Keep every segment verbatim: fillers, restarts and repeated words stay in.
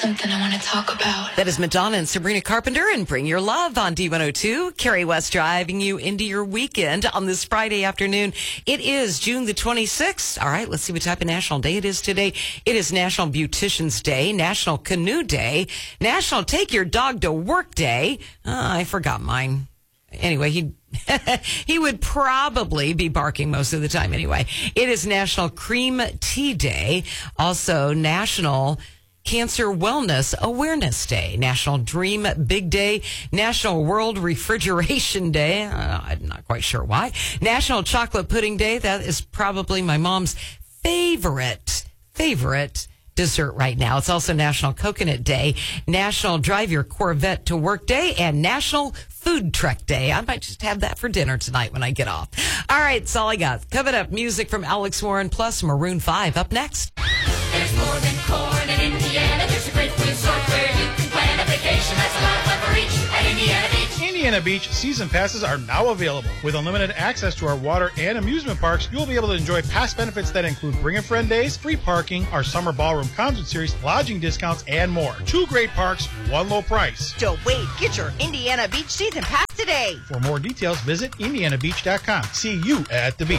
something I want to talk about. That is Madonna and Sabrina Carpenter and Bring Your Love on D one oh two. Carrie West driving you into your weekend on this Friday afternoon. It is June the twenty-sixth. All right, let's see what type of national day it is today. It is National Beautician's Day, National Canoe Day, National Take Your Dog to Work Day. Uh, I forgot mine. Anyway, he he would probably be barking most of the time anyway. It is National Cream Tea Day, also National Cancer Wellness Awareness Day, National Dream Big Day, National World Refrigeration Day. Uh, I'm not quite sure why. National Chocolate Pudding Day. That is probably my mom's favorite, favorite dessert right now. It's also National Coconut Day, National Drive Your Corvette to Work Day, and National Food Truck Day. I might just have that for dinner tonight when I get off. All right, that's all I got. Coming up, music from Alex Warren plus Maroon five up next. There's more than corn in Indiana. There's a great resort where you can plan a vacation. That's a lot of fun for each at Indiana Beach. Indiana Beach season passes are now available. With unlimited access to our water and amusement parks, you'll be able to enjoy past benefits that include Bring a Friend days, free parking, our summer ballroom concert series, lodging discounts, and more. Two great parks, one low price. Don't wait. Get your Indiana Beach season pass today. For more details, visit indiana beach dot com. See you at the beach.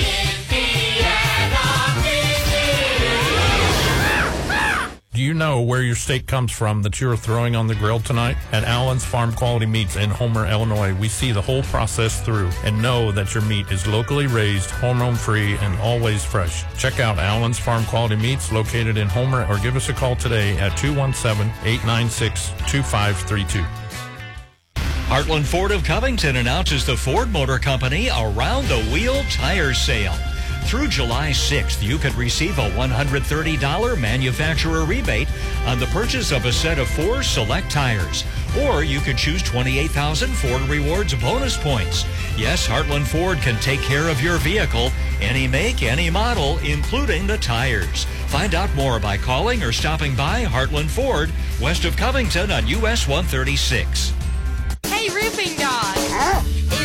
Indiana Beach. Do you know where your steak comes from that you're throwing on the grill tonight? At Allen's Farm Quality Meats in Homer, Illinois, we see the whole process through and know that your meat is locally raised, hormone-free, and always fresh. Check out Allen's Farm Quality Meats located in Homer or give us a call today at two one seven, eight nine six, two five three two. Heartland Ford of Covington announces the Ford Motor Company Around the Wheel Tire Sale. Through July sixth, you could receive a one hundred thirty dollars manufacturer rebate on the purchase of a set of four select tires. Or you could choose twenty-eight thousand Ford Rewards bonus points. Yes, Heartland Ford can take care of your vehicle, any make, any model, including the tires. Find out more by calling or stopping by Heartland Ford, west of Covington on U S one thirty-six.